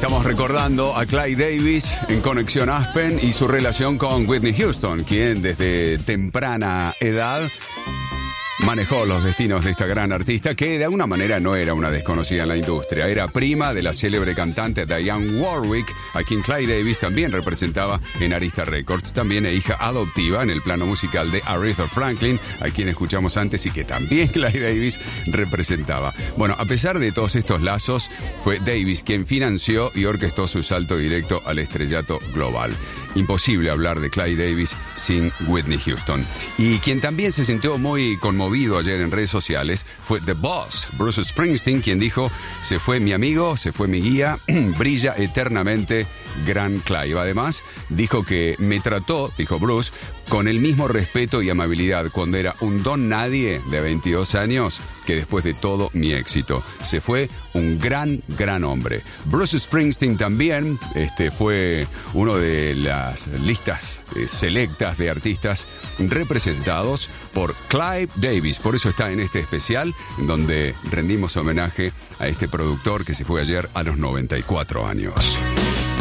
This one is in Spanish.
Estamos recordando a Clive Davis en Conexión Aspen y su relación con Whitney Houston, quien desde temprana edad manejó los destinos de esta gran artista que de alguna manera no era una desconocida en la industria. Era prima de la célebre cantante Dionne Warwick, a quien Clive Davis también representaba en Arista Records. También es hija adoptiva en el plano musical de Aretha Franklin, a quien escuchamos antes y que también Clive Davis representaba. Bueno, a pesar de todos estos lazos, fue Davis quien financió y orquestó su salto directo al estrellato global. Imposible hablar de Clive Davis sin Whitney Houston. Y quien también se sintió muy conmovido ayer en redes sociales fue The Boss, Bruce Springsteen, quien dijo: se fue mi amigo, se fue mi guía, brilla eternamente gran Clive. Además, dijo que me trató, dijo Bruce, con el mismo respeto y amabilidad cuando era un don nadie de 22 años que después de todo mi éxito. Se fue un gran hombre. Bruce Springsteen también fue uno de las listas selectas de artistas representados por Clive Davis. Por eso está en este especial, en donde rendimos homenaje a este productor que se fue ayer a los 94 años.